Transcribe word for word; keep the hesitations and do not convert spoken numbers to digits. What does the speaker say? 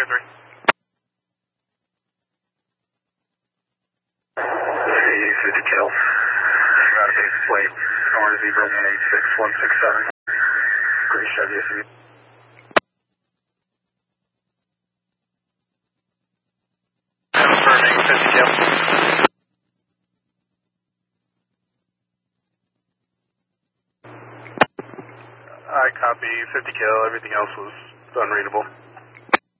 three. fifty kill. Got a base plate. Orange Zebra one eight six one six seven. Gray Chevy S U V. Confirming fifty kill. I copy fifty kill. Everything else was unreadable.